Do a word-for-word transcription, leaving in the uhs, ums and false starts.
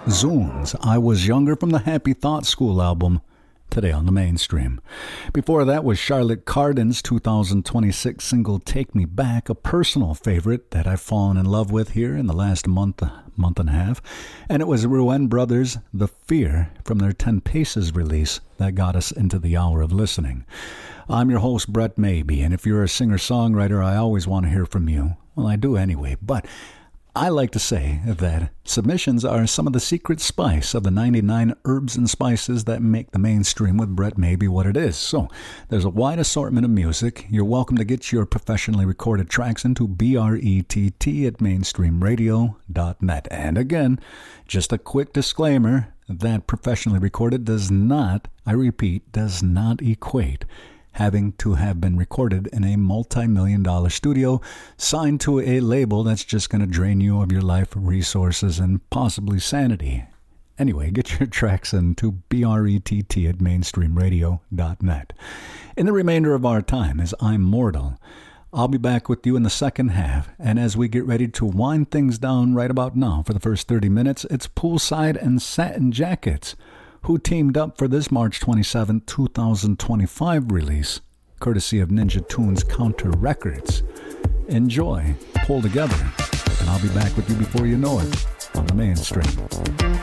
Zunes, I Was Younger from the Happy Thought School album, today on the mainstream. Before that was Charlotte Cardin's two thousand twenty-six single Take Me Back, a personal favorite that I've fallen in love with here in the last month, month and a half. And it was Ruan Brothers' The Fear from their Ten Paces release that got us into the hour of listening. I'm your host, Brett Maybe, and if you're a singer-songwriter, I always want to hear from you. Well, I do anyway, but I like to say that submissions are some of the secret spice of the ninety-nine herbs and spices that make the mainstream with Brett Maybe what it is. So there's a wide assortment of music. You're welcome to get your professionally recorded tracks into B R E T T at mainstream radio dot net. And again, just a quick disclaimer that professionally recorded does not, I repeat, does not equate having to have been recorded in a multi-million dollar studio, signed to a label that's just going to drain you of your life, resources, and possibly sanity. Anyway, get your tracks into B R E T T at mainstream radio dot net. In the remainder of our time, as I'm mortal, I'll be back with you in the second half, and as we get ready to wind things down right about now for the first thirty minutes, it's Poolside and Satin Jackets, who teamed up for this March twenty-seventh, twenty twenty-five release, courtesy of Ninja Tunes Counter Records. Enjoy, pull together, and I'll be back with you before you know it on the mainstream.